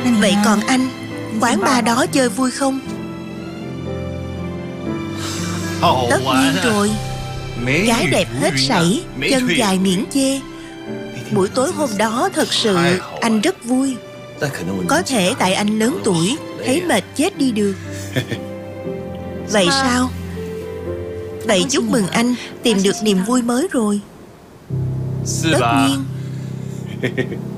Vậy còn anh, quán bar đó chơi vui không? Tất nhiên rồi. Gái đẹp hết sảy, chân dài miễn chê. Buổi tối hôm đó thật sự anh rất vui. Có thể tại anh lớn tuổi, thấy mệt chết đi được. Vậy sao? Vậy chúc mừng anh tìm được niềm vui mới rồi. Tất nhiên.